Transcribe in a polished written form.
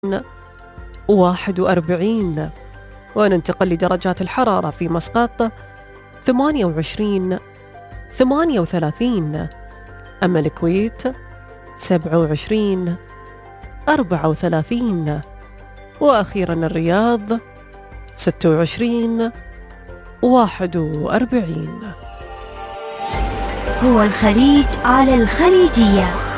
41. وننتقل لدرجات الحرارة في مسقط 28 38. أما الكويت 27 34. وأخيرا الرياض 26 41. هو الخليج على الخليجية.